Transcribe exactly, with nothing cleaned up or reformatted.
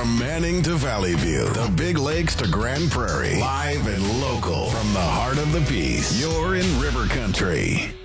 From Manning to Valley View, the Big Lakes to Grand Prairie, live and local from the heart of the Peace. You're in River Country.